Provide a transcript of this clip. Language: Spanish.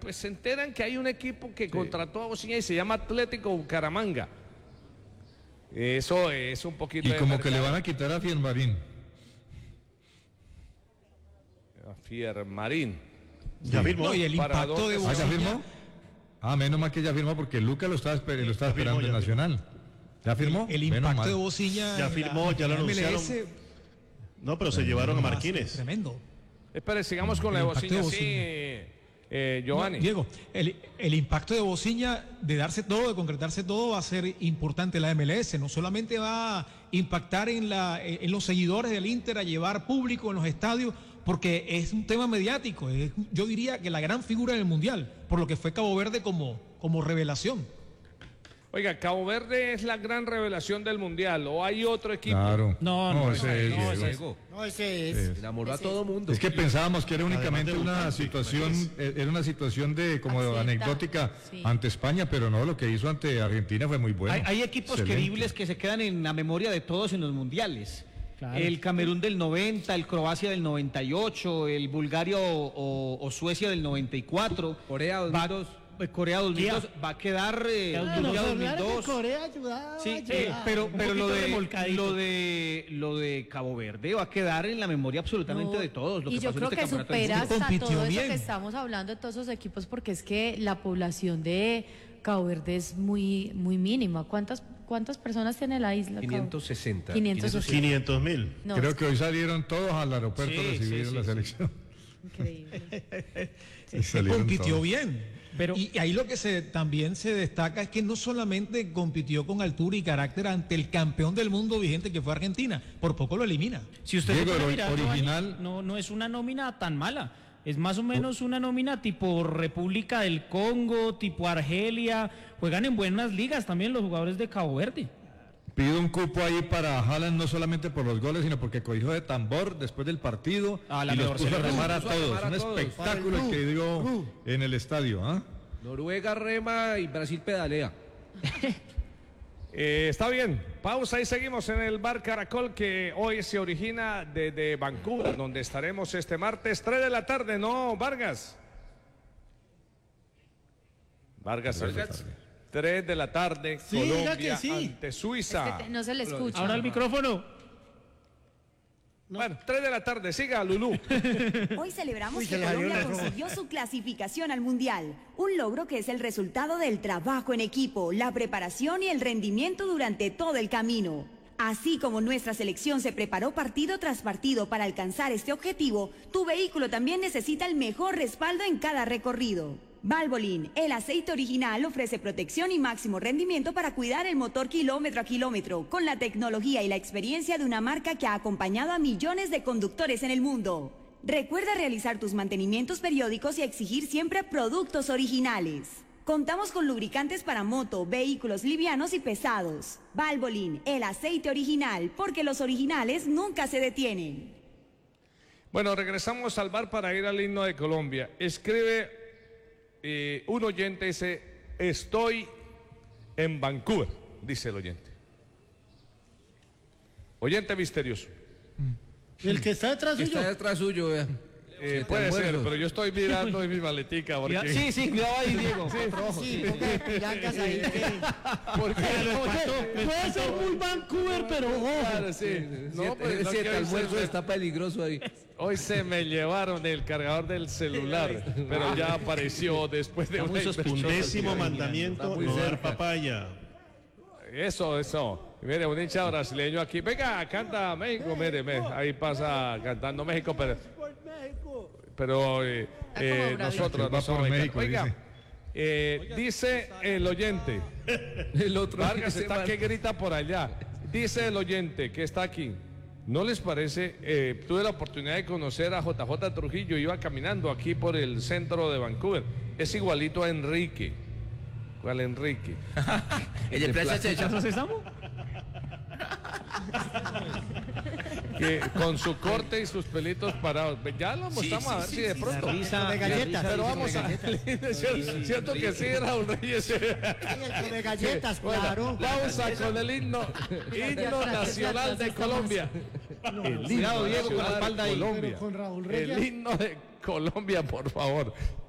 pues se enteran que hay un equipo que contrató a Bociña y se llama Atlético Bucaramanga. Eso es un poquito. Y como que le van a quitar a Fiermarín. Fiermarín. Ya firmó. No, y el impacto de ¿Ah, ya firmó? Menos mal que ya firmó porque Lucas lo estaba esperando en Nacional. ¿Ya firmó? El impacto de Bociña. Ya firmó, ya lo anunciaron. No, pero se llevaron a Marquínez. Tremendo. Espere, sigamos con la de Bociña, sí, Giovanni. No, Diego, el impacto de Bociña, de darse todo, de concretarse todo, va a ser importante en la MLS. No solamente va a impactar en los seguidores del Inter, a llevar público en los estadios, porque es un tema mediático. Yo diría que la gran figura del Mundial, por lo que fue Cabo Verde como revelación. Oiga, Cabo Verde es la gran revelación del Mundial, ¿o hay otro equipo? Claro. No, ese es. ese es. Enamoró a todo mundo. Es que pensábamos que era únicamente una situación, era una situación como anecdótica ante España, pero no, lo que hizo ante Argentina fue muy bueno. Hay equipos queribles que se quedan en la memoria de todos en los mundiales. Claro. El Camerún del 90, el Croacia del 98, el Bulgaria o Suecia del 94. Corea 2002. Corea 2002 va a quedar Turquía 2002. Corea ayudaba. Sí, pero lo de Cabo Verde va a quedar en la memoria absolutamente de todos. Y yo creo que supera hasta todo eso que estamos hablando de todos esos equipos, porque es que la población de Cabo Verde es muy muy mínima. ¿Cuántas personas tiene la isla? 560. 500.000. No, creo que hoy salieron todos al aeropuerto a recibir la selección. Increíble. Compitió bien. Pero, y ahí lo que también se destaca es que no solamente compitió con altura y carácter ante el campeón del mundo vigente que fue Argentina, por poco lo elimina. Si usted original no es una nómina tan mala, es más o menos una nómina tipo República del Congo, tipo Argelia, juegan en buenas ligas también los jugadores de Cabo Verde. Pido un cupo ahí para Haaland, no solamente por los goles, sino porque cogió de tambor después del partido y los puso a remar a todos. Un espectáculo el que dio en el estadio. Noruega rema y Brasil pedalea. Está bien, pausa y seguimos en el Bar Caracol, que hoy se origina desde Vancouver, donde estaremos este martes 3 de la tarde, ¿no, Vargas? Vargas. 3 de la tarde, sí, Colombia ante Suiza. Es que no se le escucha. Ahora el micrófono. No. Bueno, 3 de la tarde, siga, Lulú. Hoy celebramos que Colombia consiguió su clasificación al Mundial, un logro que es el resultado del trabajo en equipo, la preparación y el rendimiento durante todo el camino. Así como nuestra selección se preparó partido tras partido para alcanzar este objetivo, tu vehículo también necesita el mejor respaldo en cada recorrido. Valvoline, el aceite original, ofrece protección y máximo rendimiento para cuidar el motor kilómetro a kilómetro, con la tecnología y la experiencia de una marca que ha acompañado a millones de conductores en el mundo. Recuerda realizar tus mantenimientos periódicos y exigir siempre productos originales. Contamos con lubricantes para moto, vehículos livianos y pesados. Valvoline, el aceite original, porque los originales nunca se detienen. Bueno, regresamos al bar para ir al himno de Colombia. Escribe un oyente, dice: estoy en Vancouver, dice el oyente. Oyente misterioso. El que está detrás suyo. Está detrás suyo, vea. Puede ser, pero yo estoy mirando en mi maletica. Porque... Sí, cuidado ahí, Diego. Sí, pirancas ahí. Porque puede ser muy Vancouver, pero claro, sí. No, pues ese almuerzo está peligroso ahí. Hoy se me llevaron el cargador del celular, pero ya apareció después de una inversión. 10º mandamiento, no dar papaya. Eso. Mire, un hincha brasileño aquí. Venga, canta México. Mire, ahí pasa cantando México, pero nosotros no somos México. Oiga, dice el oyente. El otro Vargas está que grita por allá. Dice el oyente que está aquí. ¿No les parece? Tuve la oportunidad de conocer a JJ Trujillo. Iba caminando aquí por el centro de Vancouver. Es igualito a Enrique. ¿Cuál Enrique? ¿El de Plaza Checha Sésamo? Que con su corte y sus pelitos parados. Ya lo mostramos a ver si de pronto. de galletas. Pero vamos a. Cierto que sí, Raúl Reyes. El de galletas, claro. Pausa con el himno nacional de Colombia. El himno Diego, con la espalda ahí. Colombia. El himno de Colombia, por favor.